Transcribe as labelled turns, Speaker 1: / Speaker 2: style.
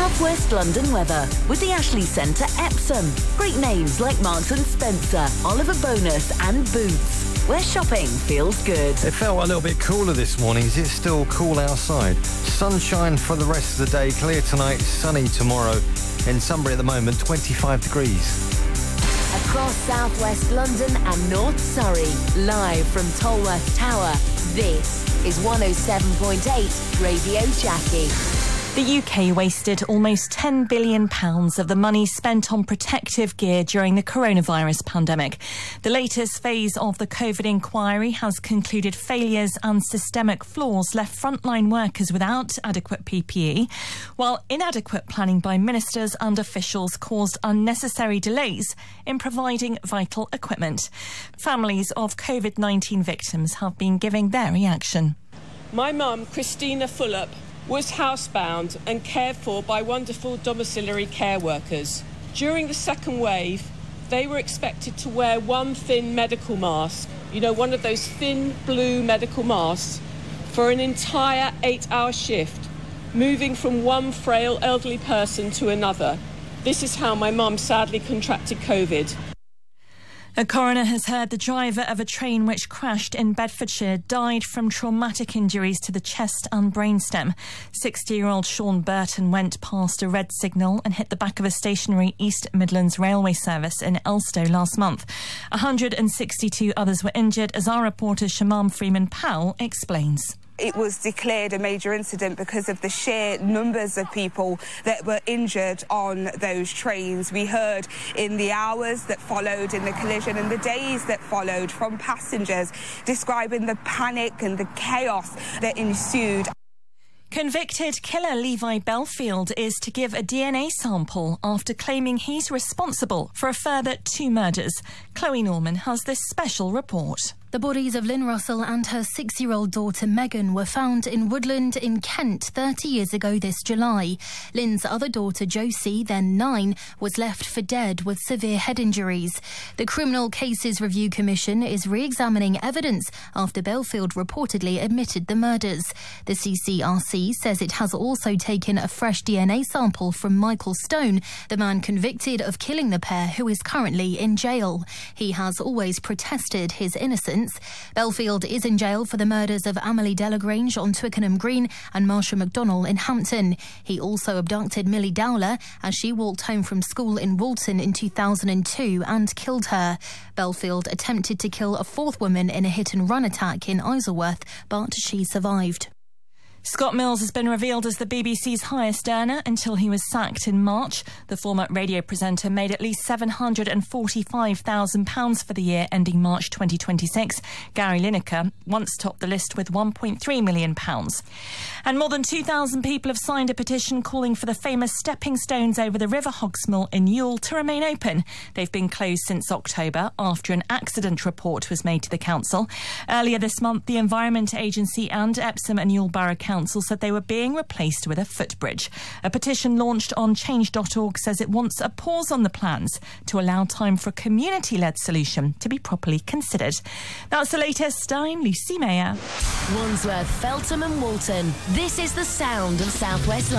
Speaker 1: South West London weather with the Ashley Centre Epsom. Great names like Marks and Spencer, Oliver Bonus and Boots, where shopping feels good.
Speaker 2: It felt a little bit cooler this morning. Is it still cool outside? Sunshine for the rest of the day, clear tonight, sunny tomorrow. In Sunbury at the moment, 25 degrees.
Speaker 1: Across South West London and North Surrey, live from Tolworth Tower, this is 107.8 Radio Jackie.
Speaker 3: The UK wasted almost £10 billion of the money spent on protective gear during the coronavirus pandemic. The latest phase of the COVID inquiry has concluded failures and systemic flaws left frontline workers without adequate PPE, while inadequate planning by ministers and officials caused unnecessary delays in providing vital equipment. Families of COVID-19 victims have been giving their reaction.
Speaker 4: My mum, Christina Fulop, was housebound and cared for by wonderful domiciliary care workers. During the second wave, they were expected to wear one thin medical mask, one of those thin blue medical masks, for an entire 8-hour shift, moving from one frail elderly person to another. This is how my mum sadly contracted COVID.
Speaker 3: A coroner has heard the driver of a train which crashed in Bedfordshire died from traumatic injuries to the chest and brainstem. 60-year-old Sean Burton went past a red signal and hit the back of a stationary East Midlands railway service in Elstow last month. 162 others were injured, as our reporter Shamam Freeman-Powell explains.
Speaker 5: It was declared a major incident because of the sheer numbers of people that were injured on those trains. We heard in the hours that followed in the collision and the days that followed from passengers describing the panic and the chaos that ensued.
Speaker 3: Convicted killer Levi Belfield is to give a DNA sample after claiming he's responsible for a further 2 murders. Chloe Norman has this special report.
Speaker 6: The bodies of Lynn Russell and her 6-year-old daughter Megan were found in Woodland in Kent 30 years ago this July. Lynn's other daughter Josie, then 9, was left for dead with severe head injuries. The Criminal Cases Review Commission is re-examining evidence after Belfield reportedly admitted the murders. The CCRC says it has also taken a fresh DNA sample from Michael Stone, the man convicted of killing the pair who is currently in jail. He has always protested his innocence. Belfield is in jail for the murders of Amelie Delagrange on Twickenham Green and Marsha McDonnell in Hampton. He also abducted Millie Dowler as she walked home from school in Woolton in 2002 and killed her. Belfield attempted to kill a 4th woman in a hit-and-run attack in Isleworth, but she survived.
Speaker 3: Scott Mills has been revealed as the BBC's highest earner until he was sacked in March. The former radio presenter made at least £745,000 for the year ending March 2026. Gary Lineker once topped the list with £1.3 million. And more than 2,000 people have signed a petition calling for the famous stepping stones over the River Hogsmill in Ewell to remain open. They've been closed since October after an accident report was made to the council. Earlier this month, the Environment Agency and Epsom and Ewell Borough Council said they were being replaced with a footbridge. A petition launched on change.org says it wants a pause on the plans to allow time for a community-led solution to be properly considered. That's the latest. I'm Lucy Mayer.
Speaker 1: Wandsworth, Feltham and Walton. This is the sound of South West London.